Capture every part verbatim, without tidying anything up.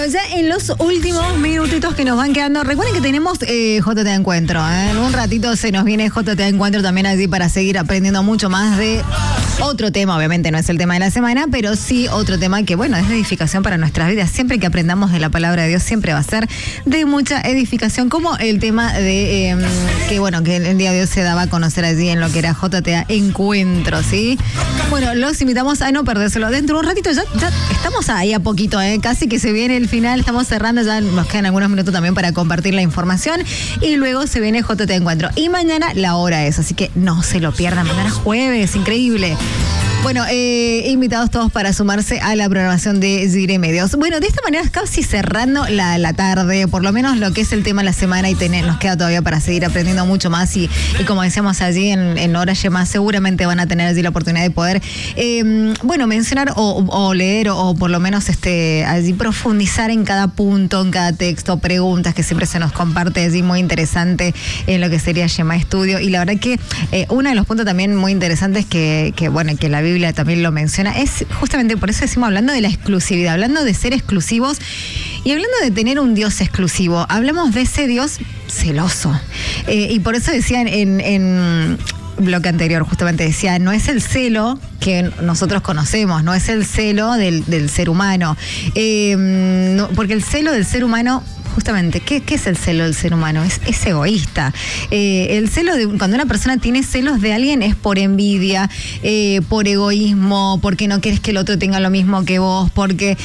Bueno, ya en los últimos minutitos que nos van quedando, recuerden que tenemos eh, J T Encuentro, ¿eh? En un ratito se nos viene J T Encuentro también allí para seguir aprendiendo mucho más de otro tema. Obviamente no es el tema de la semana, pero sí otro tema que, bueno, es de edificación para nuestras vidas. Siempre que aprendamos de la palabra de Dios, siempre va a ser de mucha edificación, como el tema de eh, que, bueno, que el día de hoy se daba a conocer allí en lo que era J T A Encuentro, ¿sí? Bueno, los invitamos a no perdérselo. Dentro de un ratito ya, ya estamos ahí a poquito, ¿eh? Casi que se viene el final, estamos cerrando, ya nos quedan algunos minutos también para compartir la información y luego se viene J T Encuentro. Y mañana la hora es, así que no se lo pierdan, mañana jueves, increíble. Bueno, eh, invitados todos para sumarse a la programación de Gire Medios. Bueno, de esta manera casi cerrando la, la tarde, por lo menos lo que es el tema de la semana, y tener, nos queda todavía para seguir aprendiendo mucho más y, y como decíamos allí en, en Hora Yema, seguramente van a tener allí la oportunidad de poder, eh, bueno, mencionar o, o leer o, o por lo menos este allí profundizar en cada punto, en cada texto, preguntas que siempre se nos comparte allí, muy interesante en lo que sería Yema Estudio. Y la verdad que eh, uno de los puntos también muy interesantes que, que bueno, que la Biblia también lo menciona, es justamente por eso decimos, hablando de la exclusividad, hablando de ser exclusivos y hablando de tener un Dios exclusivo, hablamos de ese Dios celoso. Eh, y por eso decían en, en bloque anterior, justamente decía, no es el celo que nosotros conocemos, no es el celo del, del ser humano, eh, no, porque el celo del ser humano, justamente, ¿qué, ¿qué es el celo del ser humano? Es, es egoísta. Eh, el celo, de, cuando una persona tiene celos de alguien, es por envidia, eh, por egoísmo, porque no quieres que el otro tenga lo mismo que vos, porque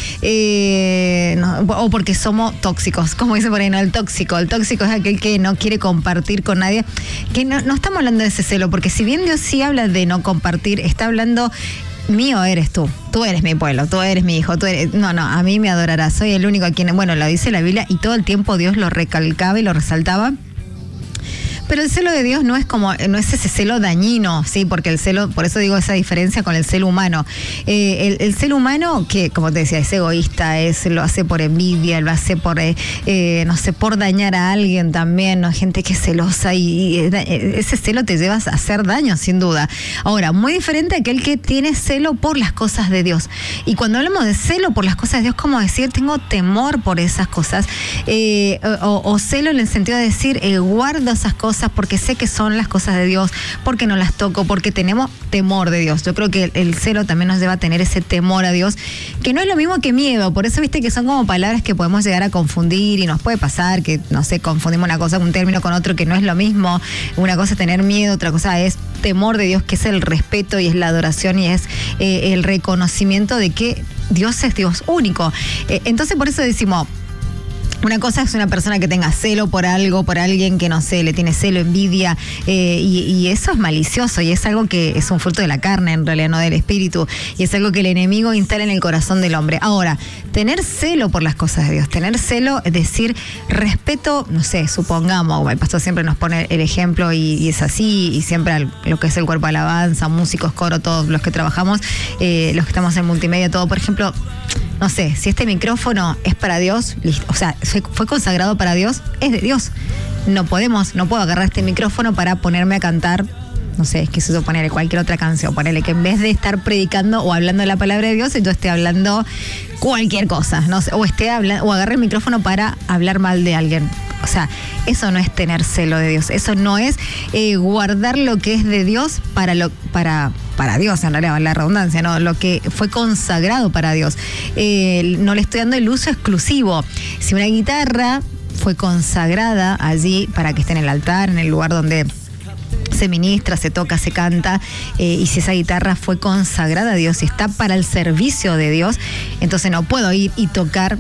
eh, no, o porque somos tóxicos, como dice por ahí, no, el tóxico. El tóxico es aquel que no quiere compartir con nadie. Que no, no estamos hablando de ese celo, porque si bien Dios sí habla de no compartir, está hablando, mío eres tú, tú eres mi pueblo, tú eres mi hijo, tú eres, no, no, a mí me adorarás, soy el único a quien, bueno, lo dice la Biblia y todo el tiempo Dios lo recalcaba y lo resaltaba. Pero el celo de Dios no es como, no es ese celo dañino, sí, porque el celo, por eso digo esa diferencia con el celo humano. Eh, el, el celo humano, que como te decía, es egoísta, es, lo hace por envidia, lo hace por, eh, eh, no sé, por dañar a alguien también, ¿no? Gente que es celosa y, y ese celo te lleva a hacer daño, sin duda. Ahora, muy diferente a aquel que tiene celo por las cosas de Dios. Y cuando hablamos de celo por las cosas de Dios, como decir, tengo temor por esas cosas, eh, o, o celo en el sentido de decir, eh, guardo esas cosas porque sé que son las cosas de Dios, porque no las toco, porque tenemos temor de Dios. Yo creo que el, el celo también nos lleva a tener ese temor a Dios, que no es lo mismo que miedo. Por eso viste que son como palabras que podemos llegar a confundir y nos puede pasar que, no sé, confundimos una cosa, un término con otro, que no es lo mismo. Una cosa es tener miedo, otra cosa es temor de Dios, que es el respeto y es la adoración y es eh, el reconocimiento de que Dios es Dios único. Eh, entonces por eso decimos, una cosa es una persona que tenga celo por algo, por alguien que, no sé, le tiene celo, envidia, eh, y, y eso es malicioso y es algo que es un fruto de la carne, en realidad, no del espíritu, y es algo que el enemigo instala en el corazón del hombre. Ahora, tener celo por las cosas de Dios, tener celo, es decir, respeto, no sé, supongamos, el pastor siempre nos pone el ejemplo y, y es así, y siempre al, lo que es el cuerpo de alabanza, músicos, coro, todos los que trabajamos, eh, los que estamos en multimedia, todo, por ejemplo, no sé, si este micrófono es para Dios, listo, o sea, fue consagrado para Dios, es de Dios. No podemos, no puedo agarrar este micrófono para ponerme a cantar, no sé, es que se ponerle cualquier otra canción, ponerle que en vez de estar predicando o hablando de la palabra de Dios, yo esté hablando cualquier cosa, no sé, o esté hablando, o agarre el micrófono para hablar mal de alguien. O sea, eso no es tener celo de Dios, eso no es eh, guardar lo que es de Dios para lo para para Dios, en realidad, la redundancia, no, lo que fue consagrado para Dios. Eh, no le estoy dando el uso exclusivo. Si una guitarra fue consagrada allí para que esté en el altar, en el lugar donde se ministra, se toca, se canta, eh, y si esa guitarra fue consagrada a Dios y está para el servicio de Dios, entonces no puedo ir y tocar,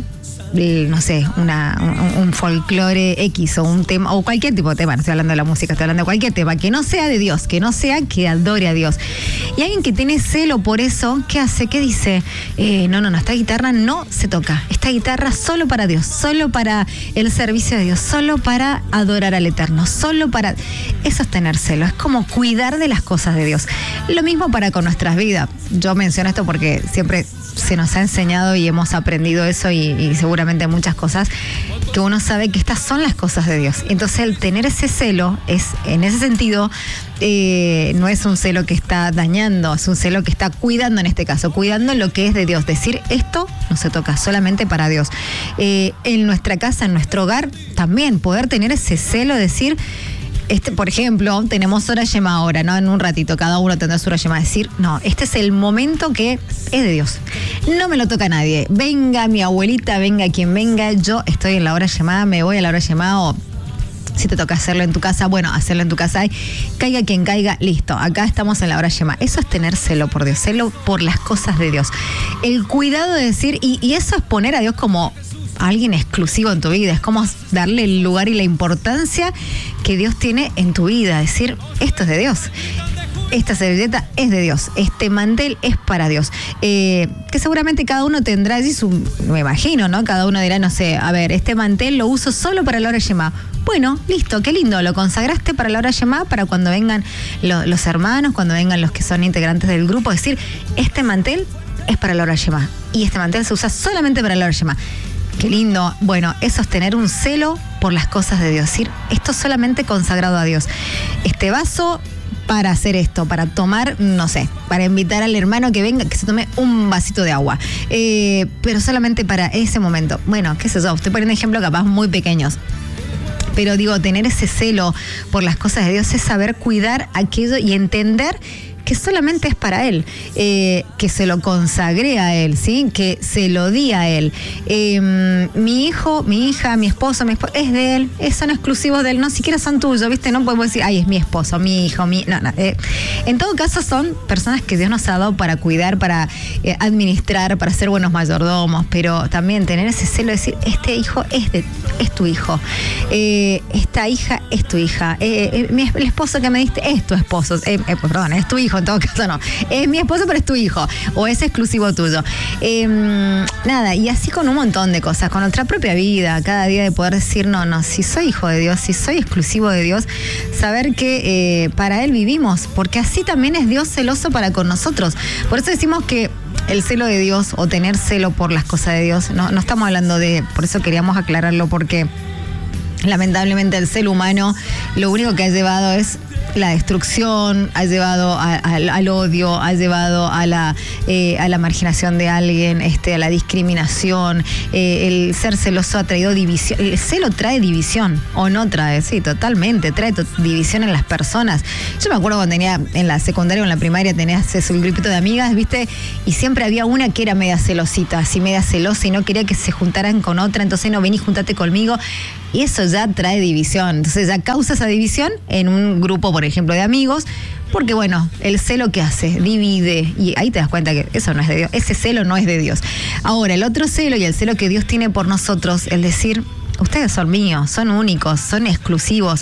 no sé, una, un, un folclore X o un tema, o cualquier tipo de tema, no estoy hablando de la música, estoy hablando de cualquier tema, que no sea de Dios, que no sea que adore a Dios. Y alguien que tiene celo por eso, ¿qué hace? ¿Qué dice? Eh, no, no, no, esta guitarra no se toca, esta guitarra solo para Dios, solo para el servicio de Dios, solo para adorar al Eterno, solo para... Eso es tener celo, es como cuidar de las cosas de Dios. Lo mismo para con nuestras vidas. Yo menciono esto porque siempre se nos ha enseñado y hemos aprendido eso y, y seguramente muchas cosas, que uno sabe que estas son las cosas de Dios. Entonces el tener ese celo es, en ese sentido, eh, no es un celo que está dañando, es un celo que está cuidando en este caso, cuidando lo que es de Dios. Decir, esto no se toca, solamente para Dios. Eh, en nuestra casa, en nuestro hogar, también poder tener ese celo, decir, este, por ejemplo, tenemos hora yema ahora, ¿no? En un ratito, cada uno tendrá su hora yema. Decir, no, este es el momento que es de Dios. No me lo toca nadie. Venga mi abuelita, venga quien venga, yo estoy en la hora yema, me voy a la hora yema o si te toca hacerlo en tu casa, bueno, hacerlo en tu casa y caiga quien caiga, listo, acá estamos en la hora yema. Eso es tener celo por Dios, celo por las cosas de Dios. El cuidado de decir, y, y eso es poner a Dios como alguien exclusivo en tu vida, es como darle el lugar y la importancia que Dios tiene en tu vida, decir, esto es de Dios. Esta servilleta es de Dios, este mantel es para Dios. Eh, que seguramente cada uno tendrá allí su, me imagino, ¿no? Cada uno dirá, no sé, a ver, este mantel lo uso solo para la hora yema. Bueno, listo, qué lindo, lo consagraste para la hora yema, para cuando vengan lo, los hermanos, cuando vengan los que son integrantes del grupo, decir, este mantel es para la hora yema y este mantel se usa solamente para la hora yema. Qué lindo. Bueno, eso es tener un celo por las cosas de Dios. Decir, esto es solamente consagrado a Dios. Este vaso para hacer esto, para tomar, no sé, para invitar al hermano que venga, que se tome un vasito de agua. Eh, pero solamente para ese momento. Bueno, qué sé yo, estoy poniendo ejemplos capaz muy pequeños. Pero digo, tener ese celo por las cosas de Dios es saber cuidar aquello y entender que solamente es para Él, eh, que se lo consagré a Él, ¿sí? Que se lo di a Él. Eh, mi hijo, mi hija, mi esposo, mi esposo, es de Él, es, son exclusivos de Él, no siquiera son tuyos, ¿viste? No podemos decir, ay, es mi esposo, mi hijo, mi... No, no. Eh, en todo caso son personas que Dios nos ha dado para cuidar, para eh, administrar, para ser buenos mayordomos, pero también tener ese celo de decir, este hijo es, de, es tu hijo, eh, esta hija es tu hija, eh, eh, mi, el esposo que me diste es tu esposo, eh, eh, perdón, es tu hijo, en todo caso no, es mi esposo pero es tu hijo o es exclusivo tuyo. Eh, nada, y así con un montón de cosas, con nuestra propia vida, cada día de poder decir, no, no, si soy hijo de Dios, si soy exclusivo de Dios, saber que eh, para Él vivimos, porque así también es Dios celoso para con nosotros. Por eso decimos que el celo de Dios o tener celo por las cosas de Dios, no, no estamos hablando de, por eso queríamos aclararlo, porque lamentablemente el ser humano lo único que ha llevado es la destrucción, ha llevado a, a, al odio, ha llevado a la, eh, a la marginación de alguien, este, a la discriminación. Eh, el ser celoso ha traído división. El celo trae división, o no trae, sí, totalmente, trae to- división en las personas. Yo me acuerdo cuando tenía en la secundaria o en la primaria, tenías ese grupito de amigas, ¿viste? Y siempre había una que era media celosita, así media celosa y no quería que se juntaran con otra, entonces no, vení, juntate conmigo. Y eso ya trae división. Entonces ya causa esa división en un grupo, por ejemplo, de amigos, porque bueno, el celo que hace, divide, y ahí te das cuenta que eso no es de Dios, ese celo no es de Dios. Ahora, el otro celo y el celo que Dios tiene por nosotros, el decir, ustedes son míos, son únicos, son exclusivos,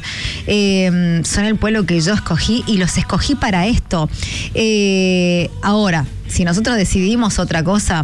eh, son el pueblo que yo escogí y los escogí para esto. Eh, ahora, si nosotros decidimos otra cosa,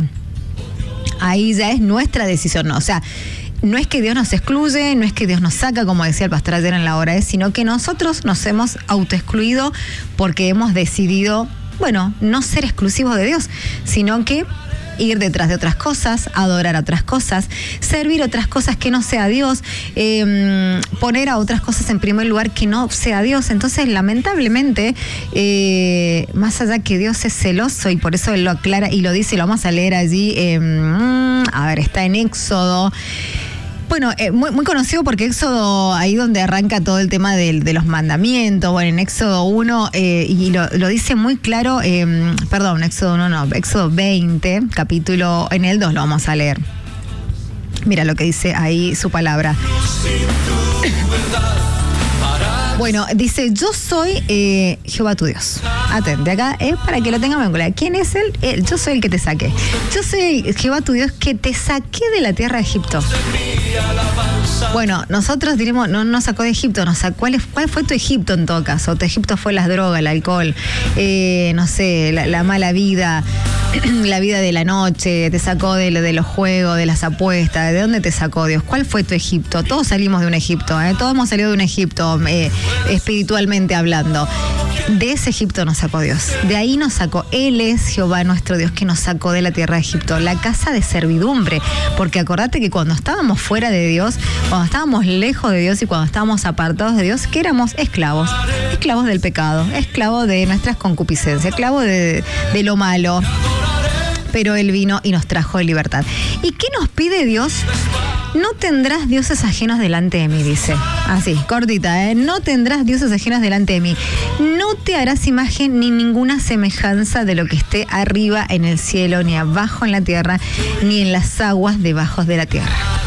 ahí ya es nuestra decisión, ¿no? O sea, no es que Dios nos excluye, no es que Dios nos saca, como decía el pastor ayer en la hora, es, sino que nosotros nos hemos autoexcluido porque hemos decidido, bueno, no ser exclusivos de Dios, sino que ir detrás de otras cosas, adorar a otras cosas, servir otras cosas que no sea Dios, eh, poner a otras cosas en primer lugar que no sea Dios. Entonces, lamentablemente, eh, más allá que Dios es celoso, y por eso Él lo aclara y lo dice, y lo vamos a leer allí, eh, a ver, está en Éxodo. Bueno, eh, muy, muy conocido porque Éxodo, ahí donde arranca todo el tema de, de los mandamientos, bueno, en Éxodo uno, eh, y lo, lo dice muy claro, eh, perdón, Éxodo uno no, Éxodo veinte, capítulo, en el dos lo vamos a leer. Mira lo que dice ahí su palabra. Bueno, dice, yo soy eh, Jehová tu Dios. Atente, acá es para que lo tengamos en cuenta. ¿Quién es él? él? Yo soy el que te saqué. Yo soy Jehová tu Dios que te saqué de la tierra de Egipto. Bueno, nosotros diremos, no nos sacó de Egipto, nos sacó, ¿cuál, es, ¿cuál fue tu Egipto en todo caso? Tu Egipto fue las drogas, el alcohol, eh, no sé, la, la mala vida, la vida de la noche, te sacó de, de los juegos, de las apuestas, ¿de dónde te sacó Dios? ¿Cuál fue tu Egipto? Todos salimos de un Egipto, ¿eh? Todos hemos salido de un Egipto, eh, espiritualmente hablando. De ese Egipto nos sacó Dios. De ahí nos sacó. Él es Jehová nuestro Dios que nos sacó de la tierra de Egipto, la casa de servidumbre. Porque acordate que cuando estábamos fuera de Dios, cuando estábamos lejos de Dios y cuando estábamos apartados de Dios, que éramos esclavos. Esclavos del pecado, esclavos de nuestras concupiscencias, esclavos de, de lo malo. Pero Él vino y nos trajo de libertad. ¿Y qué nos pide Dios? No tendrás dioses ajenos delante de mí, dice. Así, cortita, ¿eh? No tendrás dioses ajenos delante de mí. No te harás imagen ni ninguna semejanza de lo que esté arriba en el cielo, ni abajo en la tierra, ni en las aguas debajo de la tierra.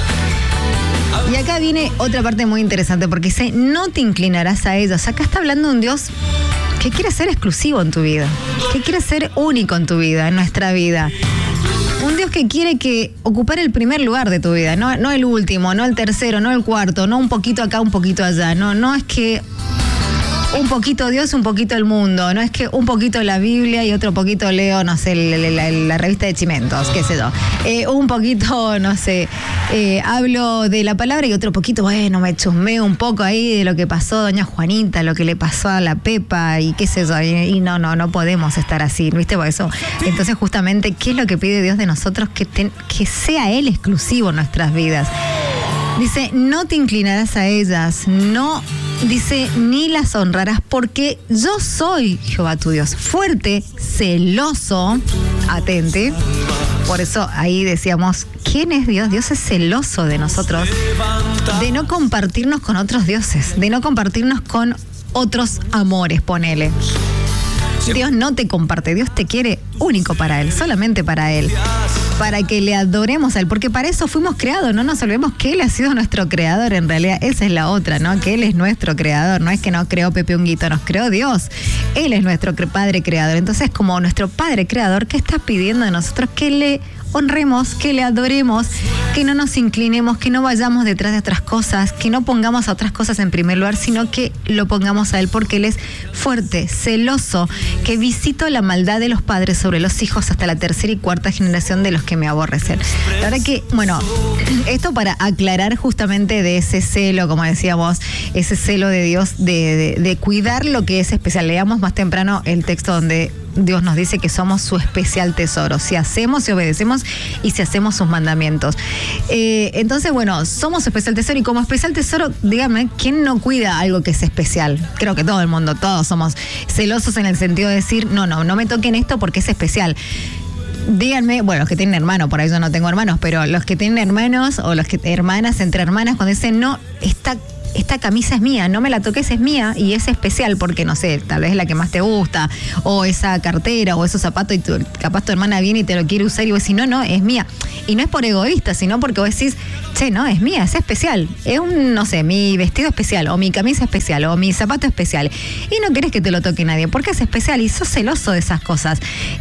Y acá viene otra parte muy interesante, porque dice, no te inclinarás a ellos. Acá está hablando un Dios que quiere ser exclusivo en tu vida, que quiere ser único en tu vida, en nuestra vida. Un Dios que quiere que ocupar el primer lugar de tu vida, no, no el último, no el tercero, no el cuarto, no un poquito acá, un poquito allá. No, no es que un poquito Dios, un poquito el mundo. No es que un poquito la Biblia y otro poquito leo, no sé, la, la, la revista de Chimentos, qué sé yo. Eh, un poquito, no sé, eh, hablo de la palabra y otro poquito, bueno, me chusmeo un poco ahí de lo que pasó a doña Juanita, lo que le pasó a la Pepa y qué sé yo. Y, y no, no, no podemos estar así, ¿viste? Por eso. Entonces, justamente, ¿qué es lo que pide Dios de nosotros? Que, ten, que sea Él exclusivo en nuestras vidas. Dice, no te inclinarás a ellas, no, dice, ni las honrarás, porque yo soy Jehová tu Dios, fuerte, celoso, atente. Por eso ahí decíamos, ¿quién es Dios? Dios es celoso de nosotros, de no compartirnos con otros dioses, de no compartirnos con otros amores, ponele. Dios no te comparte, Dios te quiere único para Él, solamente para Él, para que le adoremos a Él, porque para eso fuimos creados. No nos olvidemos que Él ha sido nuestro creador, en realidad esa es la otra, ¿no? Que Él es nuestro creador, no es que nos creó Pepe Unguito, nos creó Dios. Él es nuestro Padre creador. Entonces, como nuestro Padre creador, ¿qué está pidiendo de nosotros? Que le honremos, que le adoremos, que no nos inclinemos, que no vayamos detrás de otras cosas, que no pongamos a otras cosas en primer lugar, sino que lo pongamos a Él, porque Él es fuerte, celoso, que visito la maldad de los padres sobre los hijos hasta la tercera y cuarta generación de los que me aborrecen. La verdad que, bueno, esto para aclarar justamente de ese celo, como decíamos, ese celo de Dios, de, de, de cuidar lo que es especial. Leamos más temprano el texto donde Dios nos dice que somos su especial tesoro, si hacemos y obedecemos y si hacemos sus mandamientos. Eh, entonces, bueno, somos su especial tesoro, y como especial tesoro, dígame, ¿quién no cuida algo que es especial? Creo que todo el mundo, todos somos celosos en el sentido de decir, no, no, no me toquen esto porque es especial. Díganme, bueno, los que tienen hermanos, por ahí yo no tengo hermanos, pero los que tienen hermanos o los que hermanas, entre hermanas, cuando dicen, no, está... esta camisa es mía, no me la toques, es mía y es especial porque, no sé, tal vez es la que más te gusta, o esa cartera o esos zapatos, y tu, capaz tu hermana viene y te lo quiere usar y vos decís, no, no, es mía. Y no es por egoísta, sino porque vos decís, che, no, es mía, es especial. Es un, no sé, mi vestido especial, o mi camisa especial, o mi zapato especial. Y no querés que te lo toque nadie, porque es especial y sos celoso de esas cosas.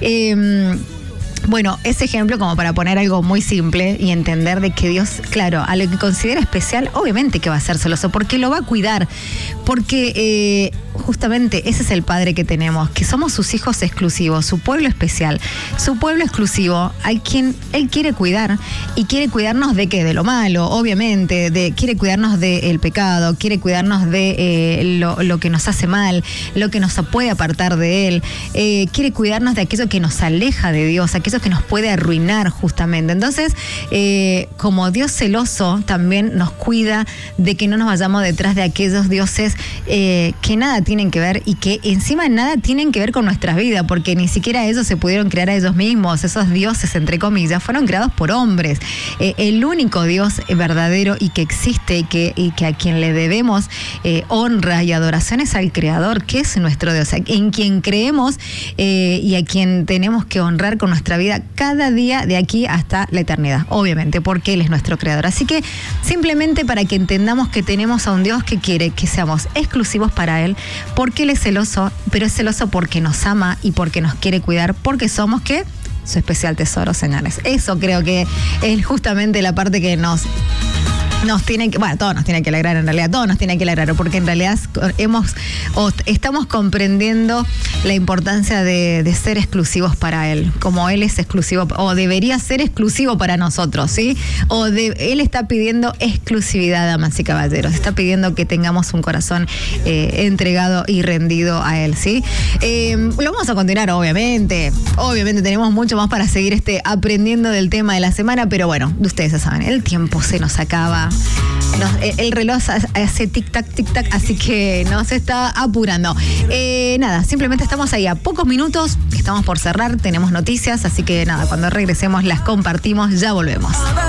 Eh... Bueno, ese ejemplo como para poner algo muy simple y entender de que Dios, claro, a lo que considera especial, obviamente que va a ser celoso, porque lo va a cuidar, porque eh, justamente ese es el Padre que tenemos, que somos sus hijos exclusivos, su pueblo especial, su pueblo exclusivo, al quien Él quiere cuidar, y quiere cuidarnos de qué, de lo malo, obviamente, de quiere cuidarnos del pecado, quiere cuidarnos de eh, lo, lo que nos hace mal, lo que nos puede apartar de Él, eh, quiere cuidarnos de aquello que nos aleja de Dios, aquello que nos puede arruinar justamente. Entonces, eh, como Dios celoso, también nos cuida de que no nos vayamos detrás de aquellos dioses eh, que nada tienen que ver, y que encima nada tienen que ver con nuestras vidas, porque ni siquiera ellos se pudieron crear a ellos mismos. Esos dioses, entre comillas, fueron creados por hombres. Eh, el único Dios verdadero y que existe, y que, y que a quien le debemos eh, honra y adoración es al Creador, que es nuestro Dios, en quien creemos eh, y a quien tenemos que honrar con nuestra vida cada día de aquí hasta la eternidad, obviamente, porque Él es nuestro creador. Así que simplemente para que entendamos que tenemos a un Dios que quiere que seamos exclusivos para Él, porque Él es celoso, pero es celoso porque nos ama y porque nos quiere cuidar, porque somos, ¿qué? Su especial tesoro, señores. Eso creo que es justamente la parte que nos... nos tiene que, bueno, todo nos tiene que alegrar en realidad, todo nos tiene que alegrar, porque en realidad hemos, o estamos comprendiendo la importancia de, de ser exclusivos para él, como él es exclusivo, o debería ser exclusivo para nosotros, ¿sí? O de, él está pidiendo exclusividad, damas y caballeros, está pidiendo que tengamos un corazón eh, entregado y rendido a él, ¿sí? Eh, lo vamos a continuar, obviamente, obviamente tenemos mucho más para seguir este aprendiendo del tema de la semana, pero bueno, ustedes ya saben, el tiempo se nos acaba. Nos, el reloj hace tic-tac, tic-tac, así que nos está apurando. Eh, nada, simplemente estamos ahí a pocos minutos, estamos por cerrar, tenemos noticias, así que nada, cuando regresemos las compartimos, ya volvemos.